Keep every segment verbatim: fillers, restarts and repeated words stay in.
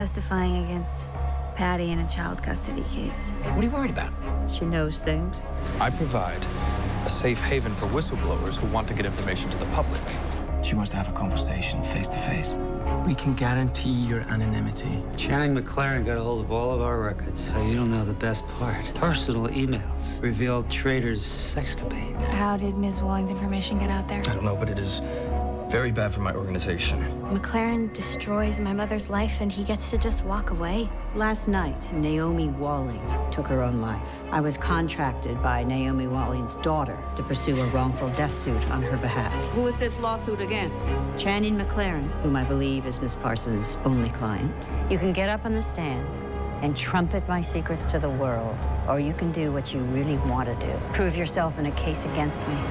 Testifying against Patty in a child custody case. What are you worried about? She knows things. I provide a safe haven for whistleblowers who want to get information to the public. She wants to have a conversation face to face. We can guarantee your anonymity. Channing McLaren got a hold of all of our records, so you don't know the best part. Personal emails revealed Trader's sexcapades. How did Miz Walling's information get out there? I don't know, but it is very bad for my organization. McLaren destroys my mother's life and he gets to just walk away. Last night, Naomi Walling took her own life. I was contracted by Naomi Walling's daughter to pursue a wrongful death suit on her behalf. Who is this lawsuit against? Channing McLaren, whom I believe is Miss Parsons' only client. You can get up on the stand and trumpet my secrets to the world, or you can do what you really want to do. Prove yourself in a case against me.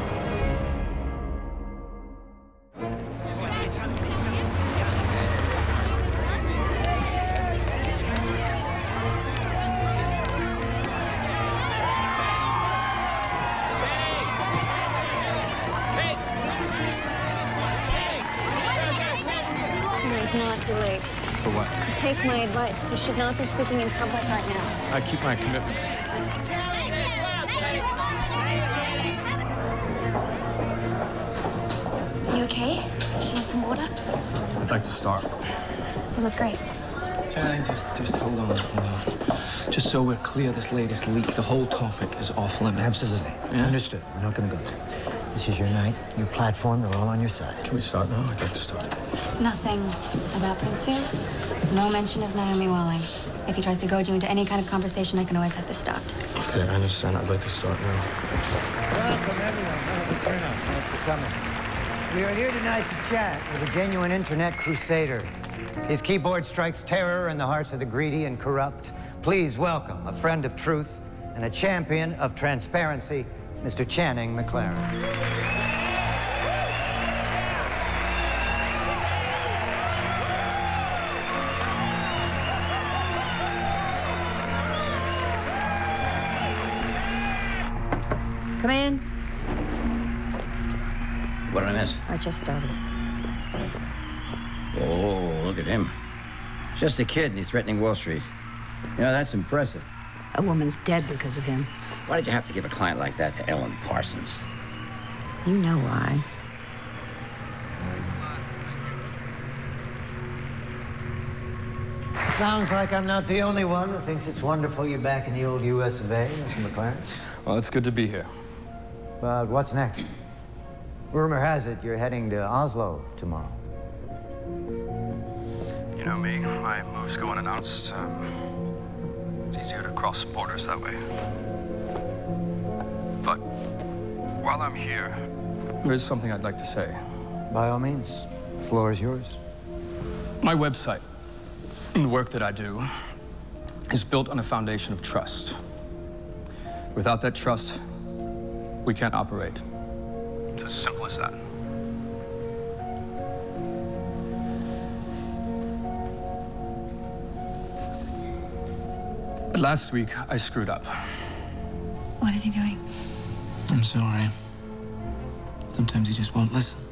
It's not too late. For what? To take my advice. You should not be speaking in public right now. I keep my commitments. You okay? Do you want some water? I'd like to start. You look great. Channing, just, just hold on, hold on. Just so we're clear, this latest leak, the whole topic is off limits. Absolutely. Yeah? Understood. We're not going to go there. This is your night, your platform. They're all on your side. Can we start now? I'd like to start. Nothing about Princefield. No mention of Naomi Walling. If he tries to goad you into any kind of conversation, I can always have this stopped. Okay, I understand. I'd like to start now. Welcome, everyone. What a turnout. Thanks for coming. We are here tonight to chat with a genuine internet crusader. His keyboard strikes terror in the hearts of the greedy and corrupt. Please welcome a friend of truth and a champion of transparency, Mister Channing McLaren. Come in. What did I miss? I just started. Oh, look at him. Just a kid and he's threatening Wall Street. You know, that's impressive. A woman's dead because of him. Why did you have to give a client like that to Ellen Parsons? You know why. Sounds like I'm not the only one who thinks it's wonderful you're back in the old U S of A, Mister McLaren. Well, it's good to be here. But what's next? Rumor has it you're heading to Oslo tomorrow. You know me, my moves go unannounced. Um, it's easier to cross borders that way. But while I'm here, there is something I'd like to say. By all means, the floor is yours. My website and the work that I do is built on a foundation of trust. Without that trust, we can't operate. It's as simple as that. But last week, I screwed up. What is he doing? I'm sorry. Sometimes he just won't listen.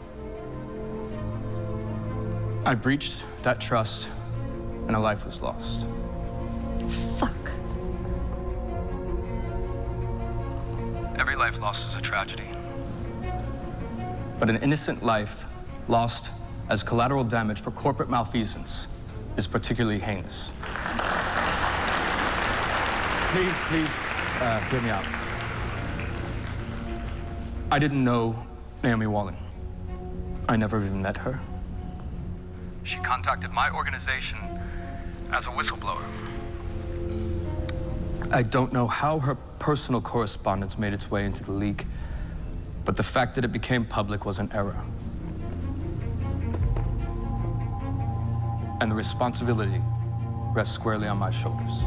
I breached that trust, and a life was lost. Fuck. Every life lost is a tragedy. But an innocent life lost as collateral damage for corporate malfeasance is particularly heinous. Please, please, uh, hear me out. I didn't know Naomi Walling. I never even met her. She contacted my organization as a whistleblower. I don't know how her personal correspondence made its way into the leak, but the fact that it became public was an error. And the responsibility rests squarely on my shoulders.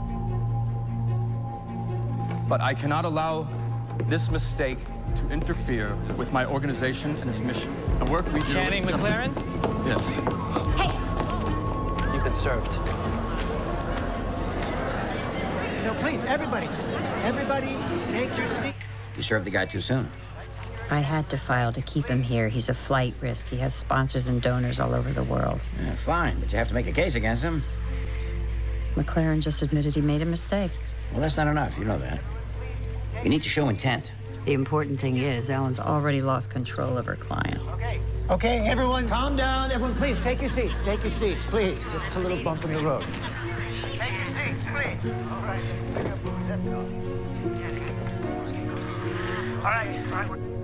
But I cannot allow this mistake to interfere with my organization and its mission. The work we do... Channing McLaren? Yes. Hey! You've been served. No, please, everybody. Everybody, take your seat. You served the guy too soon. I had to file to keep him here. He's a flight risk. He has sponsors and donors all over the world. Yeah, fine, but you have to make a case against him. McLaren just admitted he made a mistake. Well, that's not enough. You know that. You need to show intent. The important thing is, Ellen's already lost control of her client. Okay. Okay, everyone, calm down. Everyone, please, take your seats. Take your seats, please. Just a little bump in the road. Take your seats, please. All right. All right. All right.